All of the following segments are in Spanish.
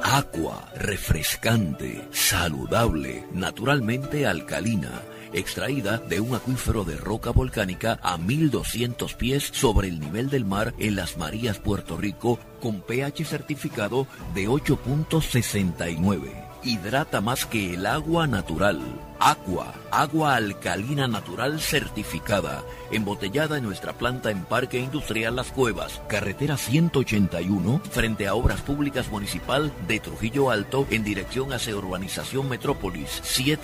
Aqua, refrescante, saludable, naturalmente alcalina, extraída de un acuífero de roca volcánica a 1200 pies sobre el nivel del mar en Las Marías, Puerto Rico, con pH certificado de 8.69. Hidrata más que el agua natural. Aqua, agua alcalina natural certificada, embotellada en nuestra planta en Parque Industrial Las Cuevas, carretera 181, frente a Obras Públicas Municipal de Trujillo Alto, en dirección hacia Urbanización Metrópolis,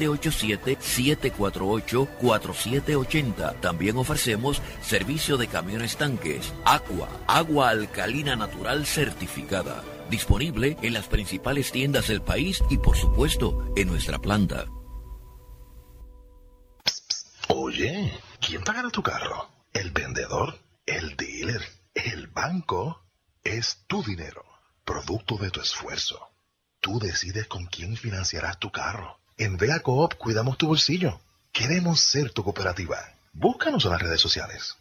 787-748-4780. También ofrecemos servicio de camiones tanques. Aqua, agua alcalina natural certificada. Disponible en las principales tiendas del país y, por supuesto, en nuestra planta. Oye, ¿quién pagará tu carro? ¿El vendedor? ¿El dealer? ¿El banco? Es tu dinero, producto de tu esfuerzo. Tú decides con quién financiarás tu carro. En Vega Coop cuidamos tu bolsillo. Queremos ser tu cooperativa. Búscanos en las redes sociales.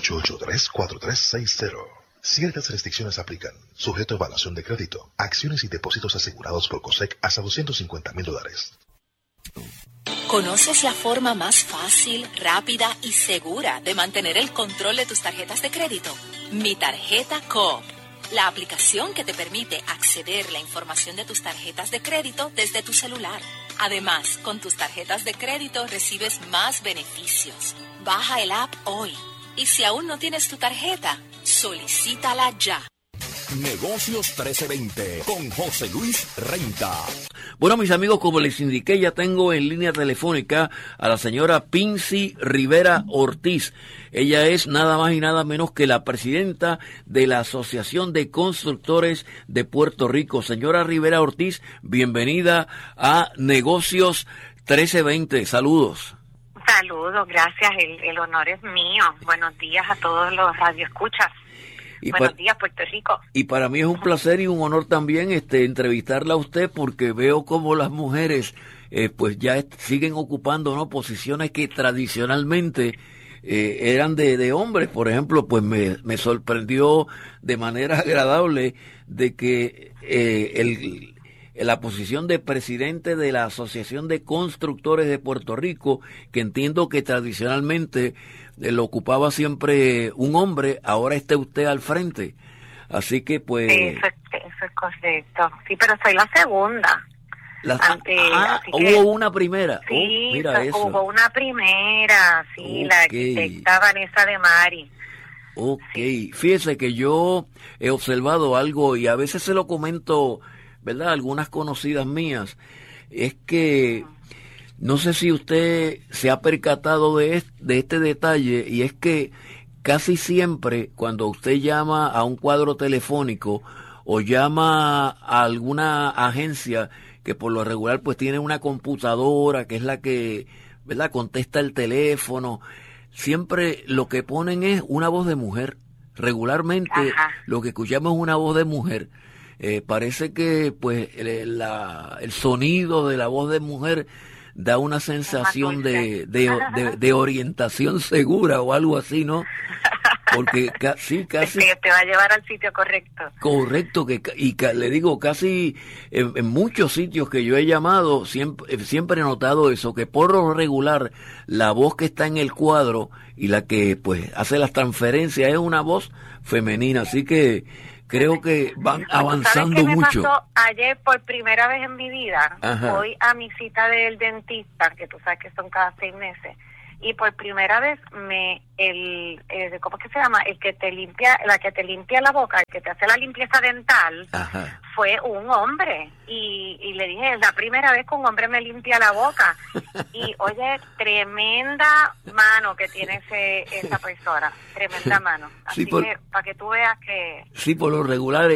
883-4360. Ciertas restricciones aplican. Sujeto a evaluación de crédito. Acciones y depósitos asegurados por COSEC hasta $250,000. ¿Conoces la forma más fácil, rápida y segura de mantener el control de tus tarjetas de crédito? Mi Tarjeta Coop, la aplicación que te permite acceder a la información de tus tarjetas de crédito desde tu celular. Además, con tus tarjetas de crédito recibes más beneficios. Baja el app hoy. Y si aún no tienes tu tarjeta, solicítala ya. Negocios 1320 con José Luis Renta. Bueno, mis amigos, como les indiqué, ya tengo en línea telefónica a la señora Pincy Rivera Ortiz. Ella es nada más y nada menos que la presidenta de la Asociación de Constructores de Puerto Rico. Señora Rivera Ortiz, bienvenida a Negocios 1320. Saludos. Saludos, gracias. El honor es mío. Buenos días a todos los radioescuchas. Buenos días, Puerto Rico. Y para mí es un placer y un honor también entrevistarla a usted, porque veo como las mujeres pues ya siguen ocupando, ¿no?, posiciones que tradicionalmente eran de hombres. Por ejemplo, pues me sorprendió de manera agradable de que la posición de presidente de la Asociación de Constructores de Puerto Rico, que entiendo que tradicionalmente lo ocupaba siempre un hombre, ahora esté usted al frente. Así que pues... Eso es correcto. Sí, pero soy la segunda. Hubo una primera. Sí, mira eso. Hubo una primera, sí, okay. La arquitecta Vanessa de Mari. Ok, sí. Fíjese que yo he observado algo y a veces se lo comento, ¿verdad?, algunas conocidas mías, es que no sé si usted se ha percatado de este detalle, y es que casi siempre cuando usted llama a un cuadro telefónico o llama a alguna agencia que por lo regular pues tiene una computadora que es la que, ¿verdad?, contesta el teléfono, siempre lo que ponen es una voz de mujer. Regularmente Ajá. Lo que escuchamos es una voz de mujer. Parece que pues el sonido de la voz de mujer da una sensación de orientación segura o algo así, ¿no? Porque casi te va a llevar al sitio correcto. Correcto, le digo, casi en muchos sitios que yo he llamado siempre he notado eso, que por lo regular la voz que está en el cuadro y la que pues hace las transferencias es una voz femenina, así que creo que van avanzando ¿Sabes qué mucho. Me pasó ayer por primera vez en mi vida? Ajá. Voy a mi cita del dentista, que tú sabes que son cada 6 meses, y por primera vez ¿cómo es que se llama? La que te limpia la boca, el que te hace la limpieza dental, Ajá. Fue un hombre, y le dije, es la primera vez que un hombre me limpia la boca, y oye, tremenda mano que tiene esa persona, tremenda mano, así sí, que para que tú veas que... Sí, por lo regular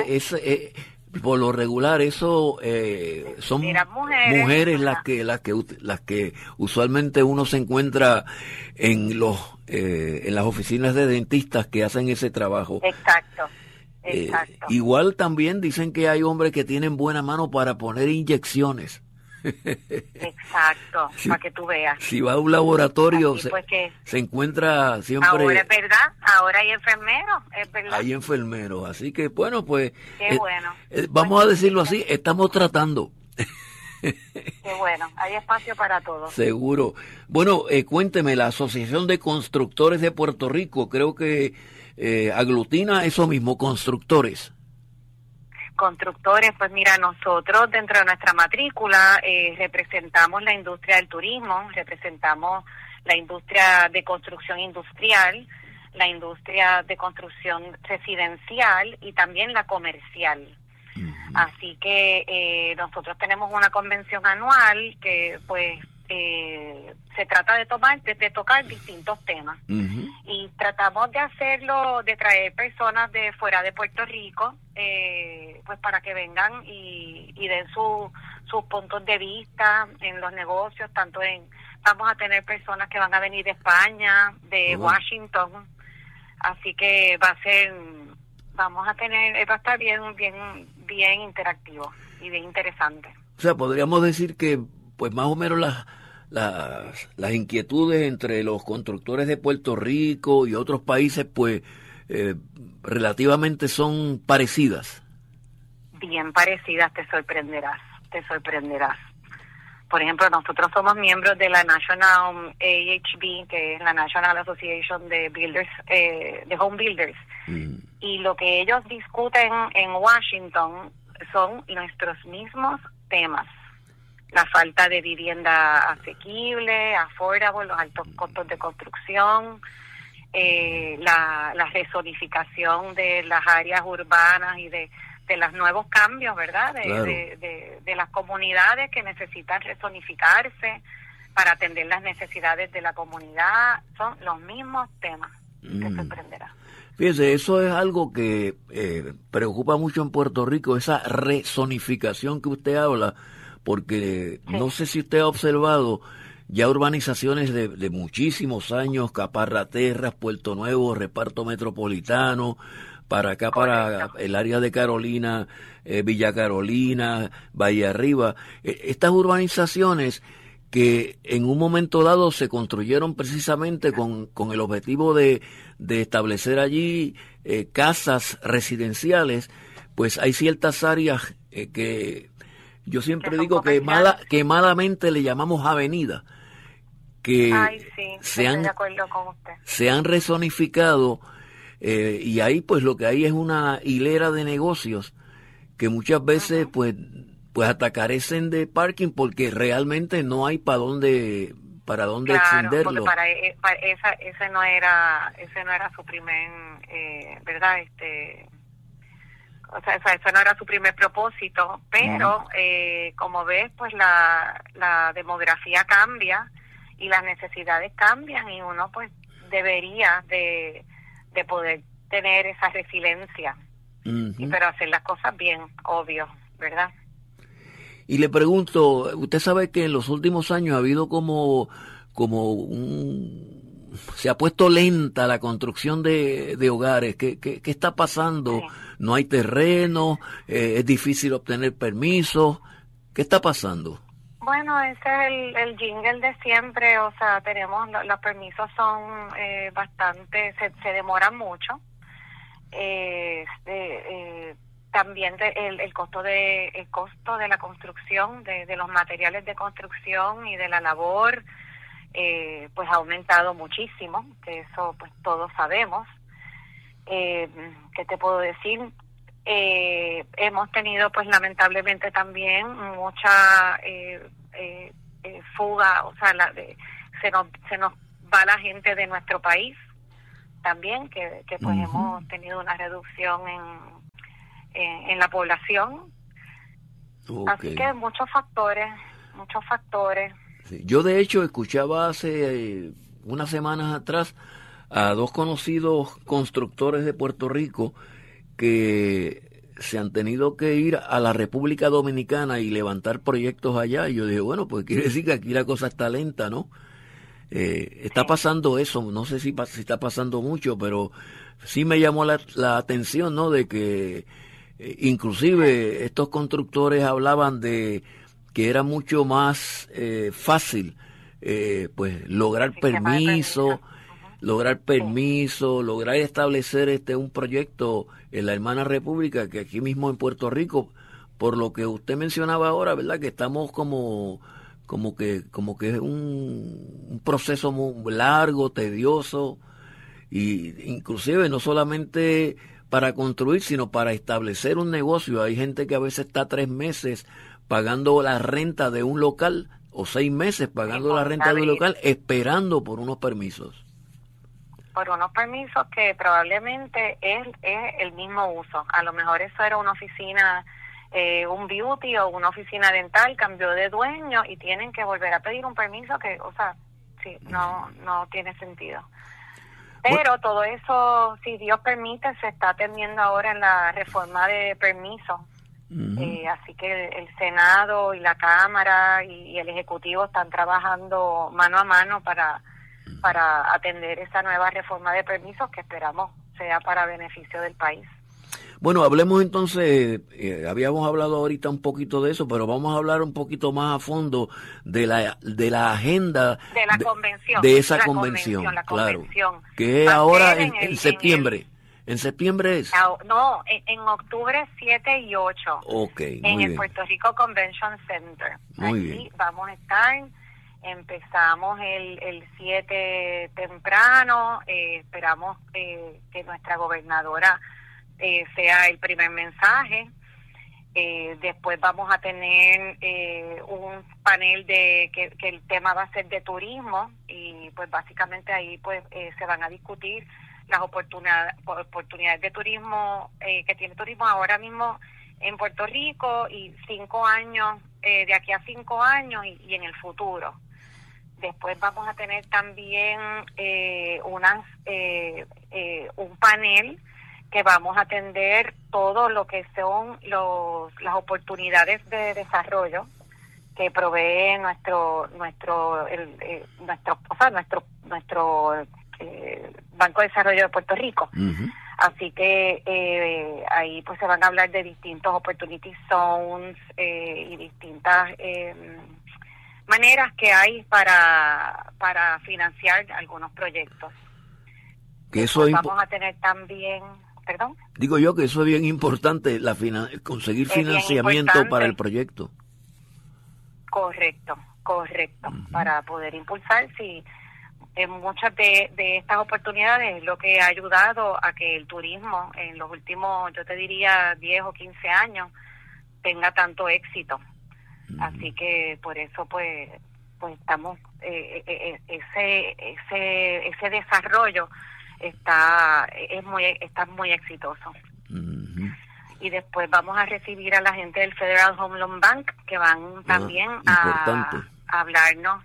eso son mujeres las que usualmente uno se encuentra en las oficinas de dentistas que hacen ese trabajo. Exacto. Igual también dicen que hay hombres que tienen buena mano para poner inyecciones. Exacto, Sí. para que tú veas. Si va a un laboratorio, Así pues que se encuentra siempre... ahora es verdad, ahora hay enfermeros, es verdad. Hay enfermeros, así que bueno, pues Qué bueno. vamos a decirlo así, estamos tratando, Qué bueno, hay espacio para todos. seguro. Bueno, cuénteme, la Asociación de Constructores de Puerto Rico, creo que aglutina eso mismo, constructores. Constructores, pues mira, nosotros dentro de nuestra matrícula representamos la industria del turismo, representamos la industria de construcción industrial, la industria de construcción residencial y también la comercial. Así que nosotros tenemos una convención anual que pues se trata de tocar distintos temas. Y tratamos de hacerlo, de traer personas de fuera de Puerto Rico, pues para que vengan y den sus puntos de vista en los negocios, vamos a tener personas que van a venir de España, de Washington, así que va a estar bien interactivo y bien interesante. O sea, podríamos decir que pues más o menos las inquietudes entre los constructores de Puerto Rico y otros países pues relativamente son parecidas. Bien parecidas, te sorprenderás. Por ejemplo, nosotros somos miembros de la National AHB, que es la National Association de Builders, de Home Builders. Y lo que ellos discuten en Washington son nuestros mismos temas. La falta de vivienda asequible, affordable, los altos costos de construcción, la rezonificación de las áreas urbanas y de los nuevos cambios, ¿verdad? Claro. De las comunidades que necesitan rezonificarse para atender las necesidades de la comunidad. Son los mismos temas, te sorprenderá. Fíjese, eso es algo que preocupa mucho en Puerto Rico, esa rezonificación que usted habla, porque Sí. no sé si usted ha observado ya urbanizaciones de muchísimos años, Caparraterras, Puerto Nuevo, Reparto Metropolitano, para acá, para el área de Carolina, Villa Carolina, Valle Arriba. Estas urbanizaciones que en un momento dado se construyeron precisamente con el objetivo de establecer allí casas residenciales, pues hay ciertas áreas que yo siempre Que son digo que comerciales. malamente le llamamos avenida, que Ay, sí, estoy de acuerdo con usted. se han rezonificado y ahí pues lo que hay es una hilera de negocios que muchas veces pues hasta carecen de parking porque realmente no hay para dónde Claro, extenderlo. porque ese no era su primer, ¿verdad? O sea, eso no era su primer propósito, pero como ves, pues la demografía cambia y las necesidades cambian y uno pues debería de poder tener esa resiliencia, pero hacer las cosas bien, obvio, ¿verdad? Y le pregunto, usted sabe que en los últimos años ha habido como se ha puesto lenta la construcción de hogares. ¿Qué está pasando? Sí. ¿No hay terreno? ¿Es difícil obtener permisos? ¿Qué está pasando? Bueno, ese es el jingle de siempre, o sea, los permisos son bastante, se demoran mucho. También el costo de la construcción, de los materiales de construcción y de la labor, pues ha aumentado muchísimo, que eso pues todos sabemos. ¿Qué te puedo decir? Hemos tenido pues lamentablemente también mucha fuga, o sea, se nos va la gente de nuestro país también, que pues hemos tenido una reducción en la población. Okay. Así que muchos factores. Sí. Yo de hecho escuchaba hace unas semanas atrás a dos conocidos constructores de Puerto Rico que se han tenido que ir a la República Dominicana y levantar proyectos allá. Y yo dije, bueno, pues quiere decir que aquí la cosa está lenta, ¿no? Está pasando eso, no sé si está pasando mucho, pero sí me llamó la atención, ¿no? De que inclusive estos constructores hablaban de que era mucho más fácil pues lograr permiso, lograr establecer un proyecto en la hermana república, que aquí mismo en Puerto Rico, por lo que usted mencionaba ahora, ¿verdad? Que estamos como que es un proceso muy largo, tedioso, y inclusive no solamente para construir, sino para establecer un negocio. Hay gente que a veces está 3 meses pagando la renta de un local, o 6 meses pagando la renta de un local, esperando por unos permisos. Por unos permisos que probablemente es el mismo uso. A lo mejor eso era una oficina, un beauty o una oficina dental, cambió de dueño y tienen que volver a pedir un permiso que, o sea, sí, no tiene sentido. Pero todo eso, si Dios permite, se está atendiendo ahora en la reforma de permisos. Así que el Senado y la Cámara y el Ejecutivo están trabajando mano a mano para atender esa nueva reforma de permisos que esperamos sea para beneficio del país. Bueno, hablemos entonces, habíamos hablado ahorita un poquito de eso, pero vamos a hablar un poquito más a fondo de la agenda de la convención, de esa convención, claro, que es ahora en septiembre. ¿En septiembre es? No, en octubre 7 y 8. Okay, en el bien. Puerto Rico Convention Center. Muy Aquí bien. vamos a estar. Empezamos el 7 temprano. Esperamos que nuestra gobernadora sea el primer mensaje. Después vamos a tener un panel que el tema va a ser de turismo, y pues básicamente ahí pues se van a discutir las oportunidades de turismo que tiene turismo ahora mismo en Puerto Rico, y 5 años, de aquí a 5 años y en el futuro. Después vamos a tener también un panel que vamos a atender todo lo que son las oportunidades de desarrollo que provee nuestro Banco de Desarrollo de Puerto Rico. Uh-huh. Así que ahí pues se van a hablar de distintos opportunity zones y distintas maneras que hay para financiar algunos proyectos. Que eso vamos a tener también, perdón. Digo yo que eso es bien importante, conseguir financiamiento para el proyecto. Correcto, uh-huh. Para poder impulsar, sí. En muchas de estas oportunidades es lo que ha ayudado a que el turismo en los últimos, yo te diría, 10 o 15 años tenga tanto éxito. Uh-huh. Así que por eso pues estamos ese desarrollo está muy exitoso. Uh-huh. Y después vamos a recibir a la gente del Federal Home Loan Bank, que van también a hablarnos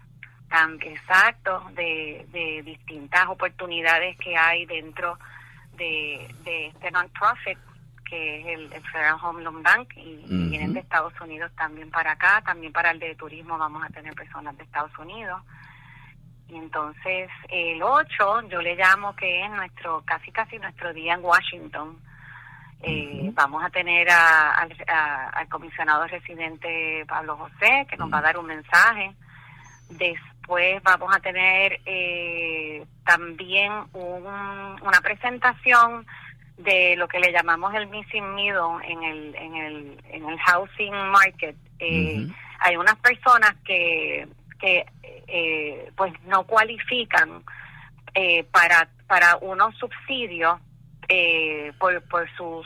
de distintas oportunidades que hay dentro de este non-profit que es el Federal Home Loan Bank, y uh-huh. vienen de Estados Unidos también para acá. También para el de turismo vamos a tener personas de Estados Unidos. Y entonces el 8 yo le llamo que es casi nuestro día en Washington. Uh-huh. Vamos a tener al comisionado residente Pablo José, que nos va a dar un mensaje. Después vamos a tener también una presentación de lo que le llamamos el missing middle en el housing market. Uh-huh. Hay unas personas que pues no cualifican para unos subsidios por sus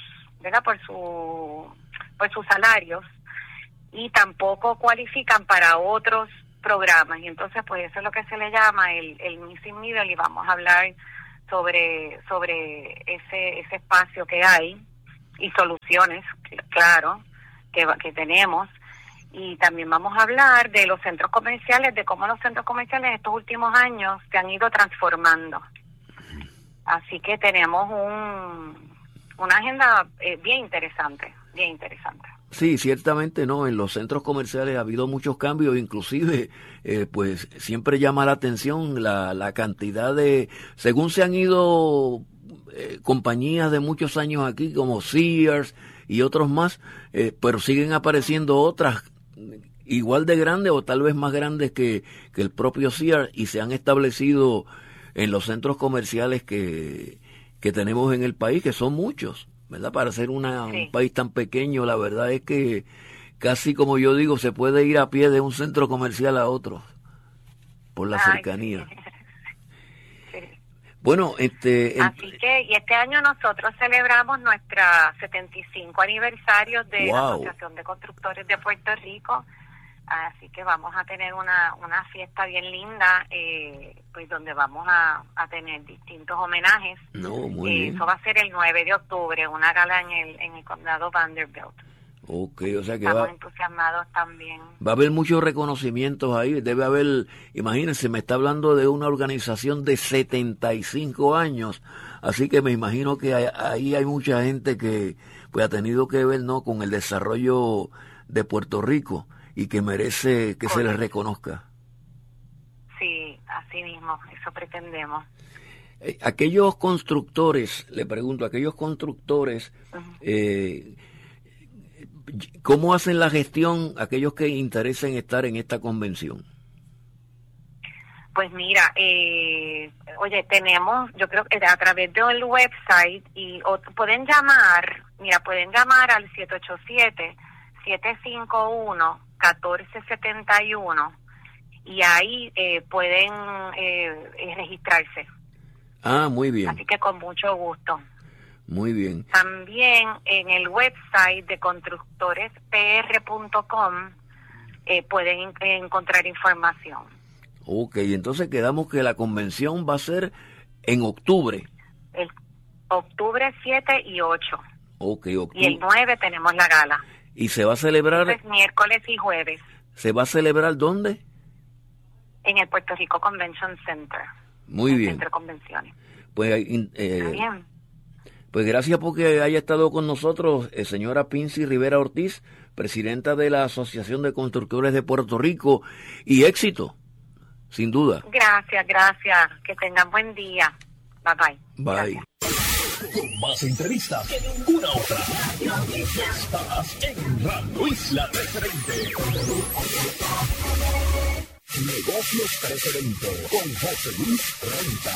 salarios, y tampoco cualifican para otros programas, y entonces pues eso es lo que se le llama el missing middle, y vamos a hablar sobre ese espacio que hay y soluciones, claro, que tenemos. Y también vamos a hablar de los centros comerciales, de cómo los centros comerciales estos últimos años se han ido transformando. Así que tenemos una agenda bien interesante. Sí, ciertamente no, en los centros comerciales ha habido muchos cambios, inclusive pues siempre llama la atención la cantidad según se han ido compañías de muchos años aquí como Sears y otros más, pero siguen apareciendo otras igual de grandes o tal vez más grandes que el propio Sears, y se han establecido en los centros comerciales que tenemos en el país, que son muchos, ¿verdad? Para ser un país tan pequeño, la verdad es que casi, como yo digo, se puede ir a pie de un centro comercial a otro por la cercanía. Sí. Bueno, así que, y este año nosotros celebramos nuestra 75 aniversario de la Asociación de Constructores de Puerto Rico, así que vamos a tener una fiesta bien linda, pues donde vamos a tener distintos homenajes. Muy bien. Eso va a ser el 9 de octubre, una gala en el condado Vanderbilt. Okay, o sea que estamos entusiasmados también. Va a haber muchos reconocimientos ahí, debe haber, imagínense, me está hablando de una organización de 75 años, así que me imagino que ahí hay mucha gente que pues ha tenido que ver, ¿no?, con el desarrollo de Puerto Rico y que merece que se les reconozca. Sí, así mismo, eso pretendemos. Aquellos constructores, le pregunto, aquellos constructores, ¿cómo hacen la gestión aquellos que interesen estar en esta convención? Pues mira, tenemos, yo creo que a través del website, pueden llamar al 787-751-1471 y ahí pueden registrarse. Muy bien. Así que con mucho gusto. Muy bien. También en el website de constructorespr.com pueden encontrar información. Ok, entonces quedamos que la convención va a ser en octubre. El octubre 7 y 8. Ok, octubre. Y el 9 tenemos la gala. ¿Y se va a celebrar? Entonces, miércoles y jueves. ¿Se va a celebrar dónde? En el Puerto Rico Convention Center. Muy bien. Centro de Convenciones. Pues, bien. Pues gracias porque haya estado con nosotros, señora Pincy Rivera Ortiz, presidenta de la Asociación de Constructores de Puerto Rico, y éxito, sin duda. Gracias. Que tengan buen día. Bye. Bye. Con más entrevistas que ninguna otra. Estás en Radio Isla 320. Negocios 320 con José Luis Renta.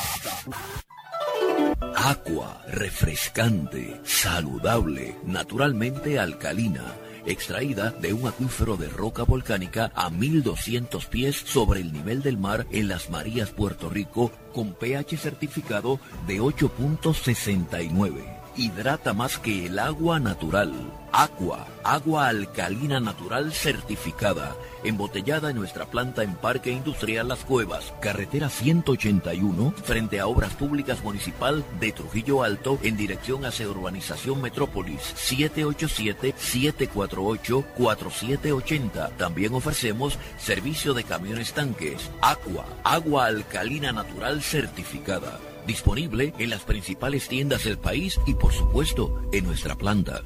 Aqua, refrescante, saludable, naturalmente alcalina, extraída de un acuífero de roca volcánica a 1200 pies sobre el nivel del mar en Las Marías, Puerto Rico, con pH certificado de 8.69. Hidrata más que el agua natural. Aqua, agua alcalina natural certificada, embotellada en nuestra planta en Parque Industrial Las Cuevas, carretera 181, frente a Obras Públicas Municipal de Trujillo Alto, en dirección hacia Urbanización Metrópolis, 787-748-4780. También ofrecemos servicio de camiones tanques. Aqua, agua alcalina natural certificada. Disponible en las principales tiendas del país y, por supuesto, en nuestra planta.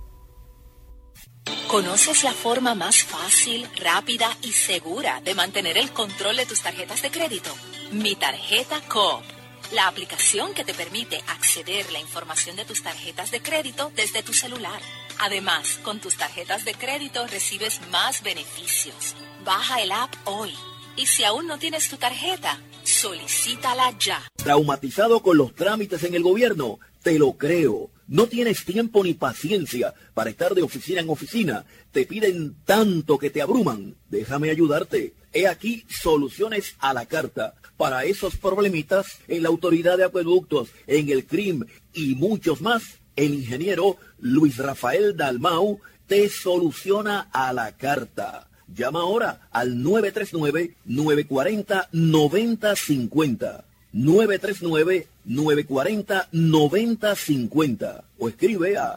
¿Conoces la forma más fácil, rápida y segura de mantener el control de tus tarjetas de crédito? Mi Tarjeta Coop, la aplicación que te permite acceder a la información de tus tarjetas de crédito desde tu celular. Además, con tus tarjetas de crédito recibes más beneficios. Baja el app hoy. Y si aún no tienes tu tarjeta, solicítala ya. ¿Traumatizado con los trámites en el gobierno? Te lo creo. No tienes tiempo ni paciencia para estar de oficina en oficina. Te piden tanto que te abruman. Déjame ayudarte. He aquí soluciones a la carta. Para esos problemitas, en la Autoridad de Acueductos, en el CRIM y muchos más, el ingeniero Luis Rafael Dalmau te soluciona a la carta. Llama ahora al 939-940-9050. 939-940-9050 o escribe a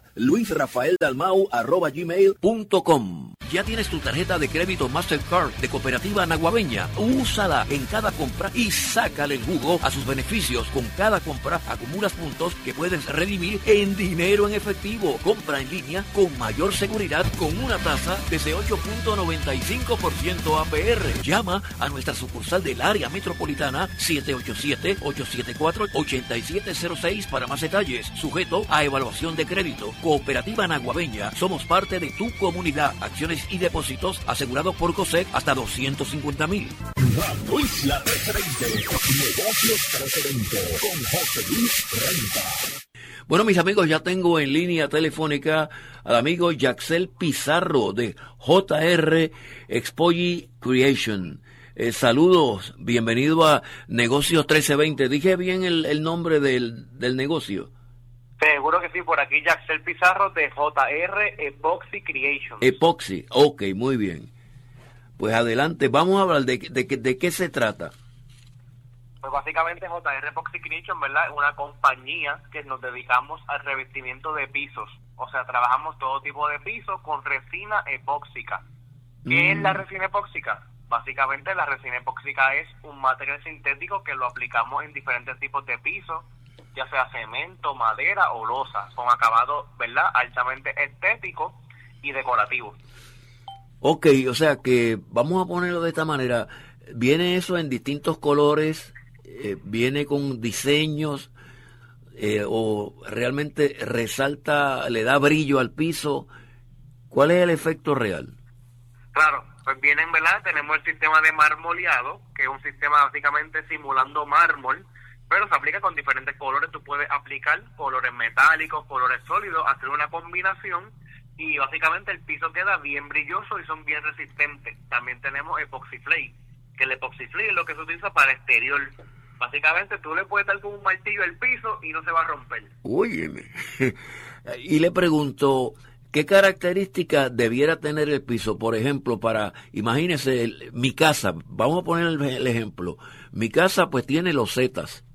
luisrafaeldalmau@gmail.com. ¿Ya tienes tu tarjeta de crédito Mastercard de Cooperativa Naguabeña? Úsala en cada compra y sácale el jugo a sus beneficios. Con cada compra acumulas puntos que puedes redimir en dinero en efectivo. Compra en línea con mayor seguridad con una tasa desde 8.95% APR. Llama a nuestra sucursal del área metropolitana 787-874-8706 para más detalles. Sujeto a evaluación promoción de crédito. Cooperativa Naguabeña, somos parte de tu comunidad. Acciones y depósitos asegurados por COSEC hasta 250,000. Radio Isla 1320, Negocios 1320, con José Luis Renta. Bueno, mis amigos, ya tengo en línea telefónica al amigo Yaxel Pizarro de JR Expoji Creation. Saludos, bienvenido a Negocios 1320. ¿Dije bien el nombre del negocio? Seguro que sí, por aquí Yaxel Pizarro de JR Epoxy Creation. Epoxy, ok, muy bien. Pues adelante, vamos a hablar de qué se trata. Pues básicamente JR Epoxy Creation, ¿verdad? Es una compañía que nos dedicamos al revestimiento de pisos. O sea, trabajamos todo tipo de pisos con resina epóxica. ¿Qué es la resina epóxica? Básicamente la resina epóxica es un material sintético que lo aplicamos en diferentes tipos de pisos, ya sea cemento, madera o losa, con acabado, ¿verdad?, altamente estético y decorativo. Ok, o sea que vamos a ponerlo de esta manera. Viene eso en distintos colores, viene con diseños, o realmente resalta, le da brillo al piso. ¿Cuál es el efecto real? Claro, pues vienen, ¿verdad? Tenemos el sistema de marmoleado, que es un sistema básicamente simulando mármol, pero se aplica con diferentes colores. Tú puedes aplicar colores metálicos, colores sólidos, hacer una combinación y básicamente el piso queda bien brilloso y son bien resistentes. También tenemos Epoxy Flake, que el Epoxy Flake es lo que se utiliza para exterior. Básicamente tú le puedes dar con un martillo al piso y no se va a romper. Óyeme. Y le pregunto, ¿qué características debiera tener el piso? Por ejemplo, imagínese, mi casa, vamos a poner el ejemplo. Mi casa pues tiene losetas.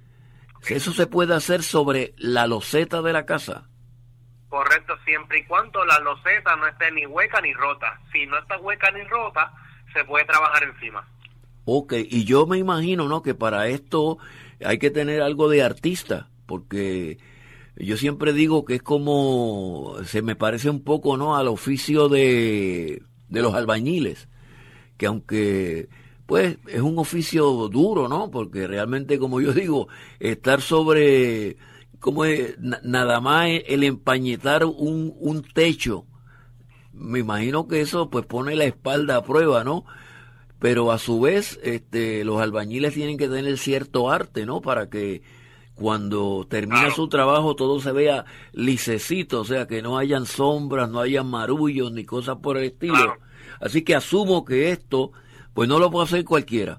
¿Eso se puede hacer sobre la loseta de la casa? Correcto, siempre y cuando la loseta no esté ni hueca ni rota. Si no está hueca ni rota, se puede trabajar encima. Ok, y yo me imagino, ¿no?, que para esto hay que tener algo de artista, porque yo siempre digo que es como, se me parece un poco, ¿no?, al oficio de los albañiles, que aunque pues es un oficio duro, ¿no?, porque realmente, como yo digo, estar sobre, como es, nada más el empañetar un techo, me imagino que eso pues pone la espalda a prueba, ¿no? Pero a su vez, los albañiles tienen que tener cierto arte, ¿no?, para que cuando termina su trabajo todo se vea lisecito, o sea, que no hayan sombras, no hayan marullos ni cosas por el estilo. Claro. Así que asumo que esto, pues no lo puede hacer cualquiera.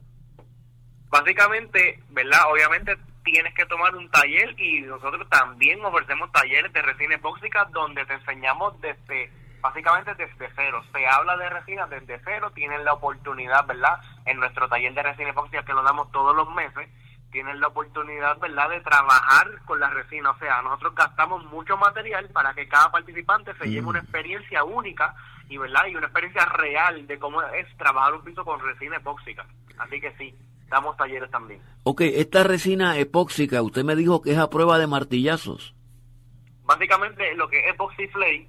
Básicamente, ¿verdad? Obviamente tienes que tomar un taller y nosotros también ofrecemos talleres de resina epóxica donde te enseñamos básicamente desde cero. Se habla de resina desde cero, tienen la oportunidad, ¿verdad? En nuestro taller de resina epóxica que lo damos todos los meses, tienen la oportunidad, ¿verdad?, de trabajar con la resina. O sea, nosotros gastamos mucho material para que cada participante se lleve una experiencia única y, ¿verdad?, y una experiencia real de cómo es trabajar un piso con resina epóxica. Así que sí, damos talleres también. Ok, esta resina epóxica, usted me dijo que es a prueba de martillazos. Básicamente lo que es Epoxy Flake,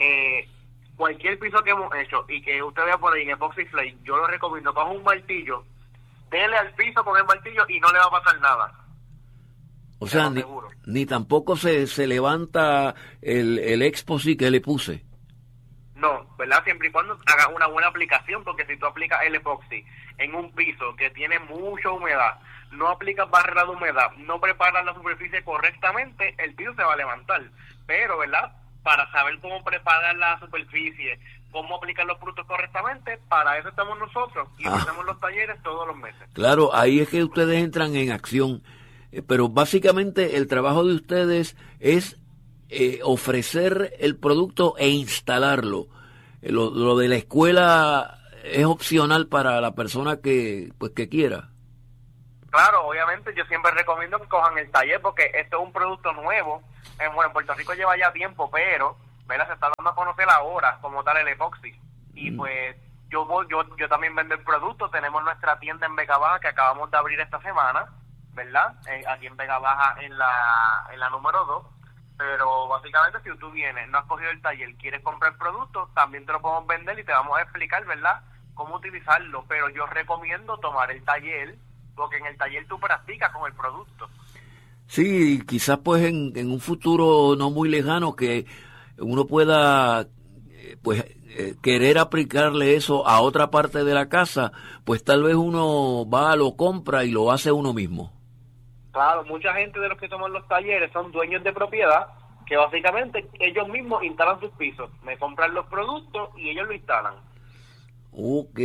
cualquier piso que hemos hecho y que usted vea por ahí en Epoxy Flake, yo lo recomiendo, coja un martillo, dele al piso con el martillo y no le va a pasar nada. O sea, ni tampoco se levanta el Exposy que le puse. No, ¿verdad? Siempre y cuando haga una buena aplicación, porque si tú aplicas el epoxi en un piso que tiene mucha humedad, no aplicas barrera de humedad, no preparas la superficie correctamente, el piso se va a levantar. Pero, ¿verdad?, para saber cómo preparar la superficie, cómo aplicar los productos correctamente, para eso estamos nosotros y hacemos los talleres todos los meses. Claro, ahí es que ustedes entran en acción, pero básicamente el trabajo de ustedes es ofrecer el producto e instalarlo. Lo de la escuela es opcional para la persona que quiera. Claro, obviamente yo siempre recomiendo que cojan el taller porque esto es un producto nuevo. Bueno, en Puerto Rico lleva ya tiempo, pero ¿verdad?, se está dando a conocer ahora como tal el epoxi. Y pues yo también vendo el producto. Tenemos nuestra tienda en Vega Baja que acabamos de abrir esta semana, ¿verdad? Aquí en Vega Baja en la número 2. Pero básicamente si tú vienes, no has cogido el taller, quieres comprar productos, también te lo podemos vender y te vamos a explicar, ¿verdad?, cómo utilizarlo. Pero yo recomiendo tomar el taller, porque en el taller tú practicas con el producto. Sí, quizás pues en un futuro no muy lejano que uno pueda pues querer aplicarle eso a otra parte de la casa, pues tal vez uno va, lo compra y lo hace uno mismo. Claro, mucha gente de los que toman los talleres son dueños de propiedad que básicamente ellos mismos instalan sus pisos, me compran los productos y ellos lo instalan. Ok,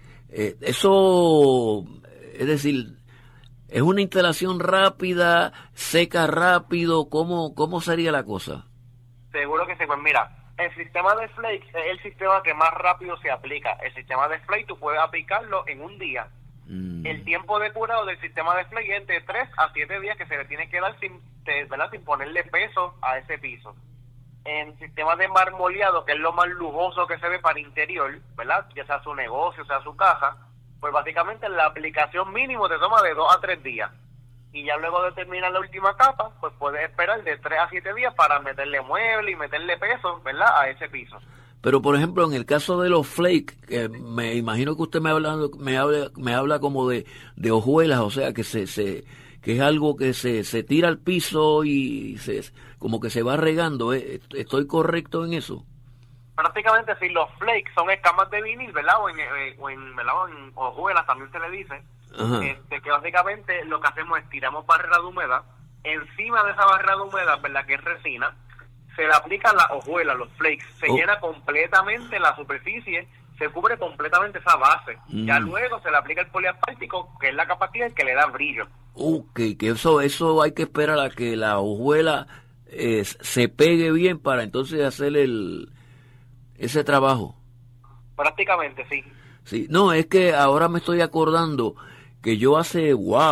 eso, es decir, ¿es una instalación rápida, seca rápido? ¿Cómo sería la cosa? Seguro que sí, pues mira, el sistema de flake es el sistema que más rápido se aplica. El sistema de flake tú puedes aplicarlo en un día. El tiempo de curado del sistema de flake es de 3 a 7 días que se le tiene que dar sin ponerle peso a ese piso. En el sistema de marmoleado, que es lo más lujoso que se ve para interior, ¿verdad? Ya sea su negocio, sea su casa, pues básicamente la aplicación mínimo te toma de 2 a 3 días. Y ya luego de terminar la última capa, pues puedes esperar de 3 a 7 días para meterle mueble y meterle peso, ¿verdad? A ese piso. Pero por ejemplo, en el caso de los flakes, me imagino que usted me habla como de hojuelas, o sea, que que es algo que se tira al piso y como que se va regando. ¿Estoy correcto en eso? Prácticamente sí, los flakes son escamas de vinil, ¿verdad? O en hojuelas también se le dice. Que básicamente lo que hacemos es tiramos barrera de humedad, encima de esa barrera de humedad, ¿verdad? Que es resina, se le aplica la hojuela, los flakes, se llena completamente la superficie, se cubre completamente esa base, ya luego se le aplica el poliasfáltico, que es la capa que le da brillo. Que eso hay que esperar a que la hojuela se pegue bien para entonces hacer ese trabajo. Prácticamente, sí. Sí, no, es que ahora me estoy acordando que yo hace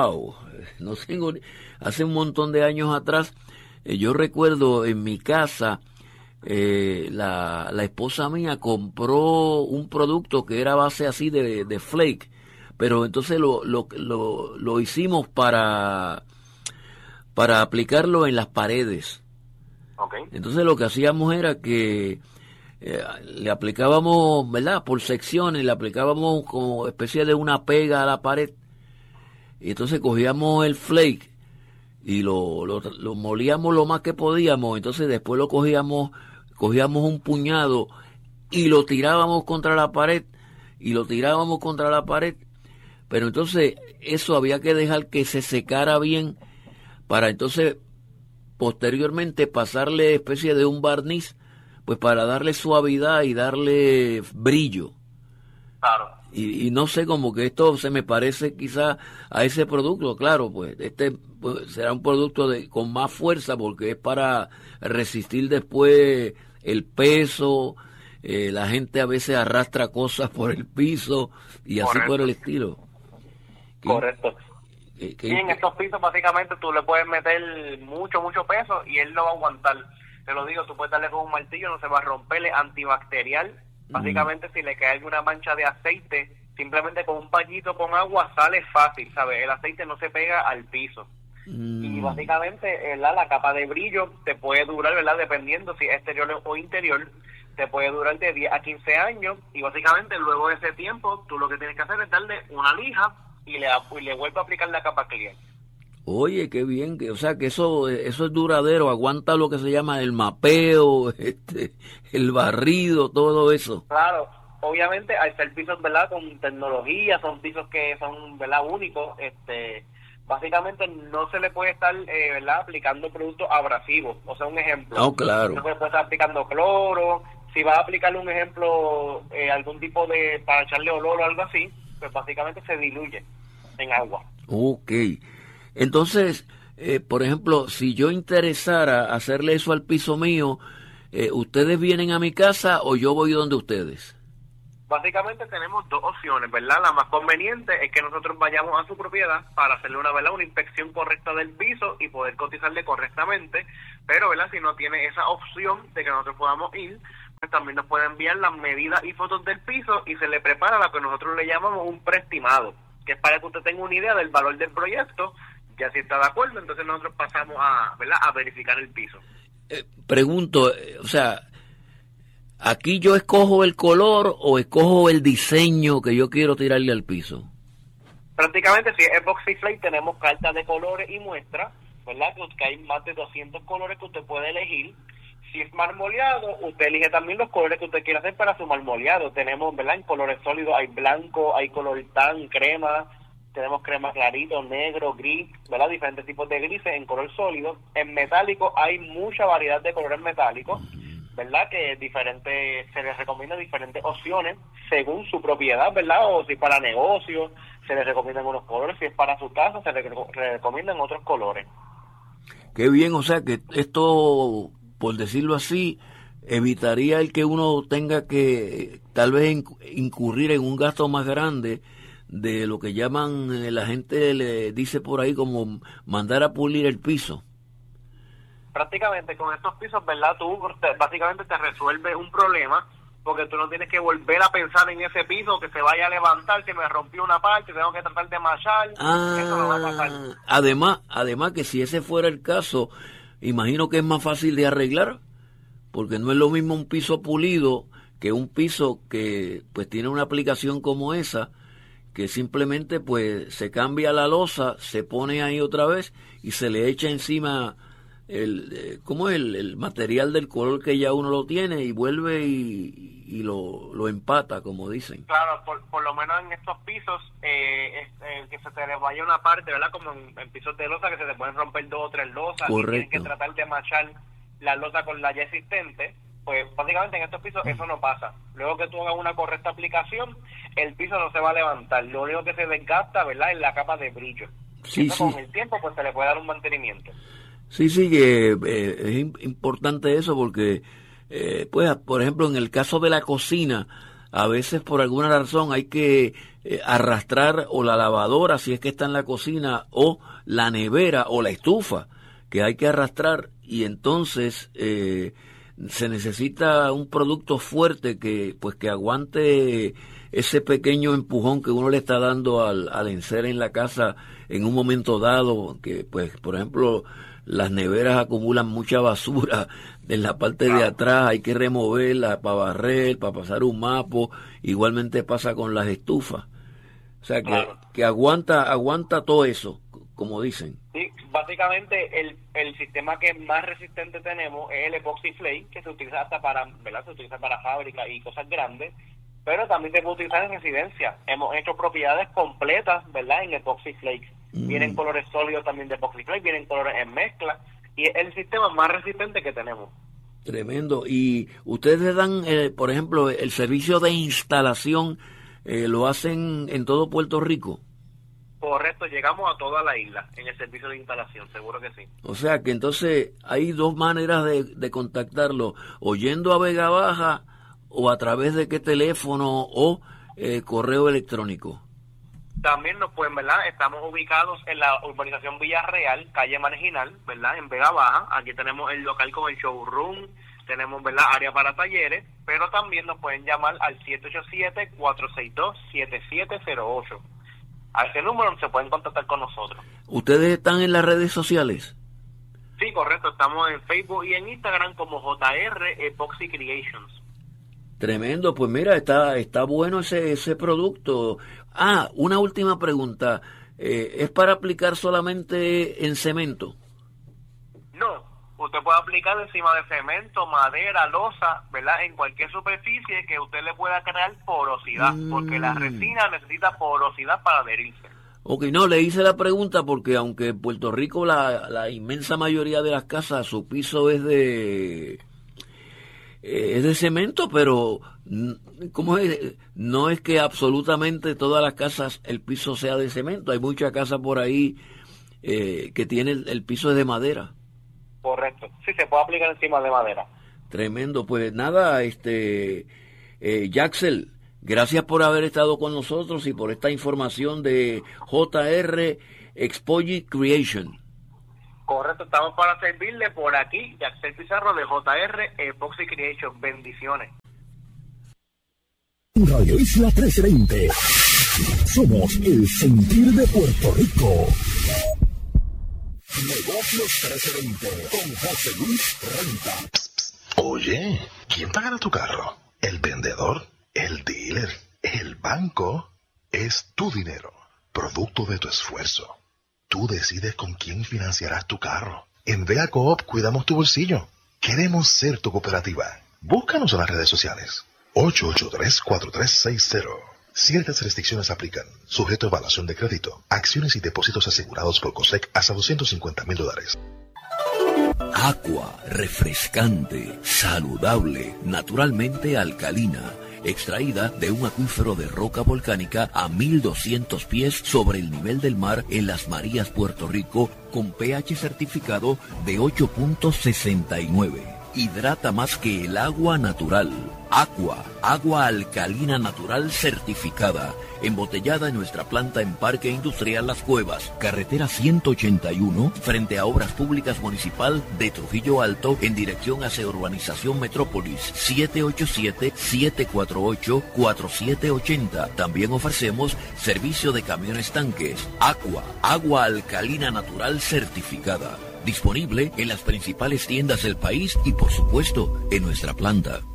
un montón de años atrás, yo recuerdo en mi casa, la esposa mía compró un producto que era base así de flake, pero entonces lo hicimos para aplicarlo en las paredes. Okay. Entonces lo que hacíamos era que le aplicábamos, ¿verdad? Por secciones, le aplicábamos como especie de una pega a la pared. Y entonces cogíamos el flake y lo molíamos lo más que podíamos. Entonces después cogíamos un puñado y lo tirábamos contra la pared. Pero entonces eso había que dejar que se secara bien para entonces posteriormente pasarle especie de un barniz, pues para darle suavidad y darle brillo. Claro. Y no sé, como que esto se me parece quizá a ese producto. Claro, pues pues, será un producto con más fuerza porque es para resistir después el peso. La gente a veces arrastra cosas por el piso y así por el estilo. Correcto. Y en estos pisos básicamente tú le puedes meter mucho peso y él lo va a aguantar. Te lo digo, tú puedes darle con un martillo, no se va a romper, es antibacterial. Básicamente si le cae alguna mancha de aceite, simplemente con un pañito con agua sale fácil, ¿sabes? El aceite no se pega al piso. Y básicamente la capa de brillo te puede durar, ¿verdad? Dependiendo si es exterior o interior, te puede durar de 10 a 15 años y básicamente luego de ese tiempo tú lo que tienes que hacer es darle una lija y le vuelve a aplicar la capa clear. Oye, qué bien, o sea que eso es duradero, aguanta lo que se llama el mapeo, el barrido, todo eso. Claro, obviamente al ser pisos, ¿verdad? Con tecnología, son pisos que son, ¿verdad? Únicos, básicamente no se le puede estar, ¿verdad? Aplicando productos abrasivos, o sea, un ejemplo. Oh, claro. No puede estar aplicando cloro, si va a aplicarle un ejemplo, algún tipo para echarle olor o algo así, pues básicamente se diluye en agua. Okay. Entonces, por ejemplo, si yo interesara hacerle eso al piso mío, ¿ustedes vienen a mi casa o yo voy donde ustedes? Básicamente tenemos dos opciones, ¿verdad? La más conveniente es que nosotros vayamos a su propiedad para hacerle una inspección correcta del piso y poder cotizarle correctamente, pero, ¿verdad? Si no tiene esa opción de que nosotros podamos ir, pues también nos puede enviar las medidas y fotos del piso y se le prepara lo que nosotros le llamamos un preestimado, que es para que usted tenga una idea del valor del proyecto. Ya si está de acuerdo, entonces nosotros pasamos ¿verdad? A verificar el piso. Pregunto, o sea, ¿aquí yo escojo el color o escojo el diseño que yo quiero tirarle al piso? Prácticamente, si es epoxy flake, tenemos cartas de colores y muestras. ¿verdad? Que hay más de 200 colores que usted puede elegir. Si es marmoleado, usted elige también los colores que usted quiera hacer para su marmoleado. Tenemos, ¿verdad? En colores sólidos hay blanco, hay color tan, crema, tenemos crema clarito, negro, gris, ¿verdad? Diferentes tipos de grises en color sólido. En metálico hay mucha variedad de colores metálicos, ¿verdad? Que se les recomienda diferentes opciones según su propiedad, ¿verdad? O si para negocio se les recomiendan unos colores, si es para su casa se les recomiendan otros colores. Qué bien, o sea que esto, por decirlo así, evitaría el que uno tenga que tal vez incurrir en un gasto más grande de lo que llaman, la gente le dice por ahí, como mandar a pulir el piso. Prácticamente con estos pisos, ¿verdad? Tú básicamente te resuelves un problema, porque tú no tienes que volver a pensar en ese piso que se vaya a levantar, que me rompió una parte, tengo que tratar de machar. Eso no va a pasar. Además que si ese fuera el caso, imagino que es más fácil de arreglar, porque no es lo mismo un piso pulido que un piso que pues tiene una aplicación como esa, que simplemente pues se cambia la losa, se pone ahí otra vez y se le echa encima el material del color que ya uno lo tiene y vuelve y lo empata, como dicen. Claro, por lo menos en estos pisos, que se te le vaya una parte, ¿verdad? Como en pisos de losa que se te pueden romper 2 o 3 losas. Correcto. Y tienes que tratar de machar la losa con la ya existente. Pues básicamente en estos pisos eso no pasa. Luego que tú hagas una correcta aplicación, el piso no se va a levantar. Lo único que se desgasta, ¿verdad?, es la capa de brillo. Sí, eso, con el tiempo pues se le puede dar un mantenimiento. Sí, que es importante eso porque, pues, por ejemplo, en el caso de la cocina, a veces por alguna razón hay que arrastrar o la lavadora, si es que está en la cocina, o la nevera o la estufa, que hay que arrastrar, y entonces se necesita un producto fuerte que aguante ese pequeño empujón que uno le está dando al encer en la casa en un momento dado, que pues por ejemplo las neveras acumulan mucha basura en la parte de atrás, hay que removerla para barrer, para pasar un mapo. Igualmente pasa con las estufas, o sea que aguanta todo eso, como dicen. Sí, básicamente el sistema que más resistente tenemos es el Epoxy Flake, que se utiliza hasta para, ¿verdad? Se utiliza para fábrica y cosas grandes, pero también se puede utilizar en residencia. Hemos hecho propiedades completas, ¿verdad?, en Epoxy Flake. Vienen colores sólidos también de Epoxy Flake, vienen colores en mezcla, y es el sistema más resistente que tenemos. Tremendo. Y ustedes dan, por ejemplo, el servicio de instalación, ¿lo hacen en todo Puerto Rico? Correcto, llegamos a toda la isla en el servicio de instalación, seguro que sí. O sea que entonces hay dos maneras de contactarlo, o yendo a Vega Baja, o a través de qué teléfono o correo electrónico. También nos pueden, ¿verdad? Estamos ubicados en la urbanización Villarreal, calle Marginal, ¿verdad?, en Vega Baja. Aquí tenemos el local con el showroom, tenemos, ¿verdad?, área para talleres, pero también nos pueden llamar al 787-462-7708. A ese número se pueden contactar con nosotros. ¿Ustedes están en las redes sociales? Sí, correcto. Estamos en Facebook y en Instagram como JR Epoxy Creations. Tremendo. Pues mira, está bueno ese producto. Una última pregunta. ¿Es para aplicar solamente en cemento? No. Usted puede aplicar encima de cemento, madera, losa, ¿verdad?, en cualquier superficie que usted le pueda crear porosidad, porque la resina necesita porosidad para adherirse. Ok, no, le hice la pregunta porque aunque en Puerto Rico la inmensa mayoría de las casas, su piso es de cemento, pero ¿cómo es? No es que absolutamente todas las casas el piso sea de cemento. Hay muchas casas por ahí que tienen el piso es de madera. Correcto, sí, se puede aplicar encima de madera. Tremendo. Pues nada, Jaxel, gracias por haber estado con nosotros y por esta información de JR Epoxy Creation. Correcto, estamos para servirle por aquí, Jaxel Pizarro de JR Epoxy Creation. Bendiciones. Radio Isla 1320. Somos el sentir de Puerto Rico. Negocios 1320 con José Luis Renta. Oye, ¿quién pagará tu carro? ¿El vendedor? ¿El dealer? ¿El banco? Es tu dinero, producto de tu esfuerzo. Tú decides con quién financiarás tu carro. En Vea Coop cuidamos tu bolsillo. Queremos ser tu cooperativa. Búscanos en las redes sociales. 883-4360. Ciertas restricciones aplican. Sujeto a evaluación de crédito. Acciones y depósitos asegurados por COSEC hasta $250,000. Aqua, refrescante, saludable, naturalmente alcalina, extraída de un acuífero de roca volcánica a 1200 pies sobre el nivel del mar en Las Marías, Puerto Rico, con pH certificado de 8.69. Hidrata más que el agua natural. Aqua, agua alcalina natural certificada, embotellada en nuestra planta en Parque Industrial Las Cuevas, carretera 181, frente a Obras Públicas Municipal de Trujillo Alto, en dirección hacia Urbanización Metrópolis, 787-748-4780. También ofrecemos servicio de camiones tanques. Aqua, agua alcalina natural certificada. Disponible en las principales tiendas del país y, por supuesto, en nuestra planta.